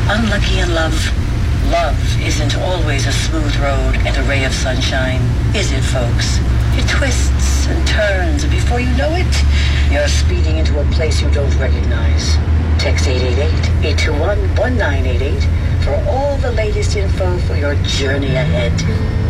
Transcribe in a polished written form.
Unlucky in love. Love isn't always a smooth road and a ray of sunshine, is it, folks? It twists and turns, and before you know it, you're speeding into a place you don't recognize. Text 888-821-1988 for all the latest info for your journey ahead.